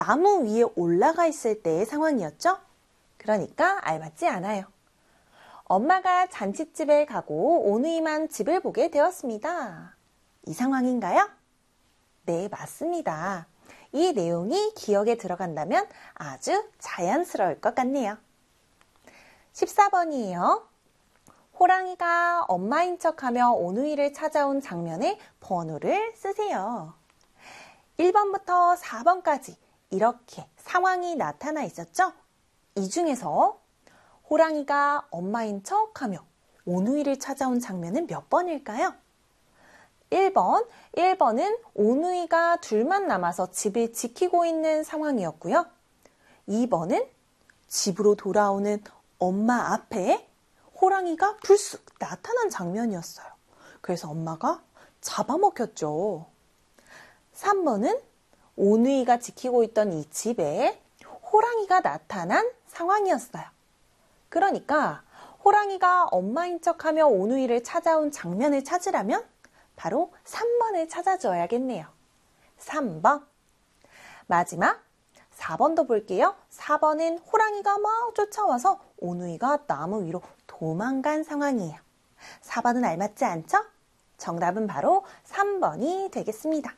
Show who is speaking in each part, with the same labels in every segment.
Speaker 1: 나무 위에 올라가 있을 때의 상황이었죠? 그러니까 알맞지 않아요. 엄마가 잔칫집에 가고 오누이만 집을 보게 되었습니다. 이 상황인가요? 네, 맞습니다. 이 내용이 기억에 들어간다면 아주 자연스러울 것 같네요. 14번이에요. 호랑이가 엄마인 척하며 오누이를 찾아온 장면의 번호를 쓰세요. 1번부터 4번까지 이렇게 상황이 나타나 있었죠? 이 중에서 호랑이가 엄마인 척하며 오누이를 찾아온 장면은 몇 번일까요? 1번은 오누이가 둘만 남아서 집을 지키고 있는 상황이었고요. 2번은 집으로 돌아오는 엄마 앞에 호랑이가 불쑥 나타난 장면이었어요. 그래서 엄마가 잡아먹혔죠. 3번은 오누이가 지키고 있던 이 집에 호랑이가 나타난 상황이었어요. 그러니까 호랑이가 엄마인 척하며 오누이를 찾아온 장면을 찾으려면 바로 3번을 찾아줘야겠네요. 3번. 마지막 4번도 볼게요. 4번은 호랑이가 막 쫓아와서 오누이가 나무 위로 도망간 상황이에요. 4번은 알맞지 않죠? 정답은 바로 3번이 되겠습니다.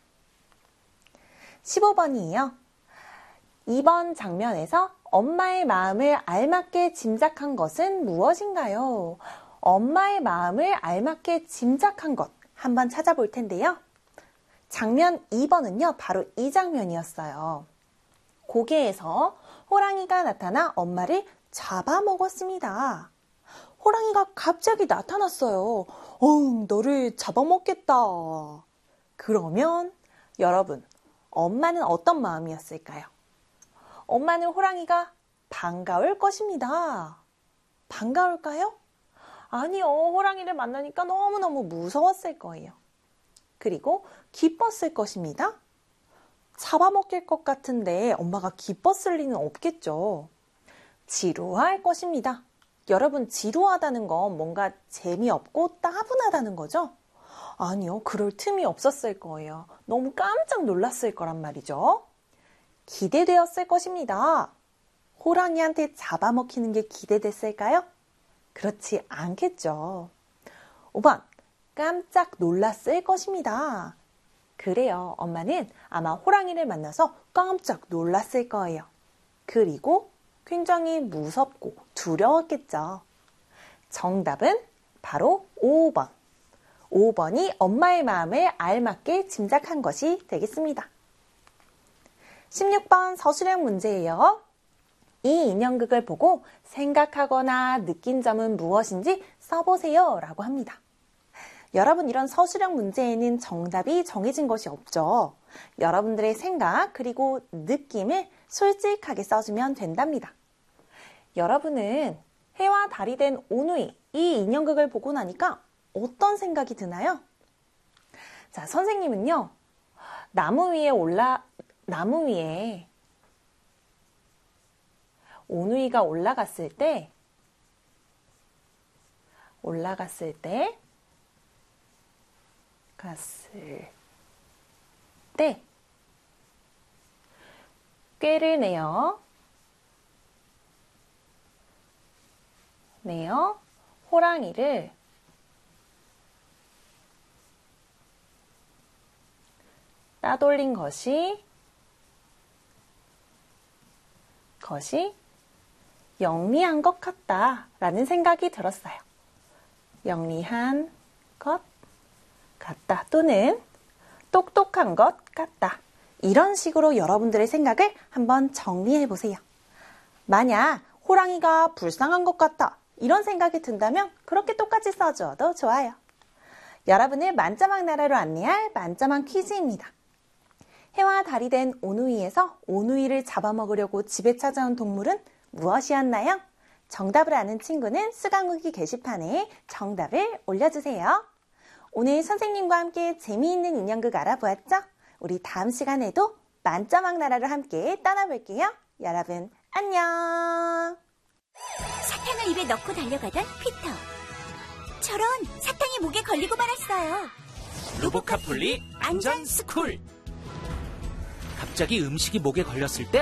Speaker 1: 15번이에요. 2번 장면에서 엄마의 마음을 알맞게 짐작한 것은 무엇인가요? 엄마의 마음을 알맞게 짐작한 것 한번 찾아볼 텐데요. 장면 2번은요, 바로 이 장면이었어요. 고개에서 호랑이가 나타나 엄마를 잡아먹었습니다. 호랑이가 갑자기 나타났어요. 너를 잡아먹겠다. 그러면 여러분, 엄마는 어떤 마음이었을까요? 엄마는 호랑이가 반가울 것입니다. 반가울까요? 아니요, 호랑이를 만나니까 너무너무 무서웠을 거예요. 그리고 기뻤을 것입니다. 잡아먹힐 것 같은데 엄마가 기뻤을 리는 없겠죠. 지루할 것입니다. 여러분, 지루하다는 건 뭔가 재미없고 따분하다는 거죠? 아니요, 그럴 틈이 없었을 거예요. 너무 깜짝 놀랐을 거란 말이죠. 기대되었을 것입니다. 호랑이한테 잡아먹히는 게 기대됐을까요? 그렇지 않겠죠. 5번, 깜짝 놀랐을 것입니다. 그래요, 엄마는 아마 호랑이를 만나서 깜짝 놀랐을 거예요. 그리고 굉장히 무섭고 두려웠겠죠. 정답은 바로 5번. 5번이 엄마의 마음을 알맞게 짐작한 것이 되겠습니다. 16번 서술형 문제예요. 이 인형극을 보고 생각하거나 느낀 점은 무엇인지 써보세요 라고 합니다. 여러분, 이런 서술형 문제에는 정답이 정해진 것이 없죠. 여러분들의 생각 그리고 느낌을 솔직하게 써주면 된답니다. 여러분은 해와 달이 된 오누이, 이 인형극을 보고 나니까 어떤 생각이 드나요? 자, 선생님은요, 나무 위에 오누이가 올라갔을 때 꾀를 내어 호랑이를 따돌린 것이 영리한 것 같다라는 생각이 들었어요. 영리한 것 같다 또는 똑똑한 것 같다. 이런 식으로 여러분들의 생각을 한번 정리해 보세요. 만약 호랑이가 불쌍한 것 같다 이런 생각이 든다면 그렇게 똑같이 써줘도 좋아요. 여러분을 만점왕 나라로 안내할 만점왕 퀴즈입니다. 해와 달이 된 오누이에서 오누이를 잡아먹으려고 집에 찾아온 동물은 무엇이었나요? 정답을 아는 친구는 수강후기 게시판에 정답을 올려주세요. 오늘 선생님과 함께 재미있는 인형극 알아보았죠? 우리 다음 시간에도 만점왕 나라로 함께 떠나볼게요. 여러분 안녕.
Speaker 2: 사탕을 입에 넣고 달려가던 피터. 저런, 사탕이 목에 걸리고 말았어요.
Speaker 3: 로보카폴리 안전스쿨. 갑자기 음식이 목에 걸렸을 때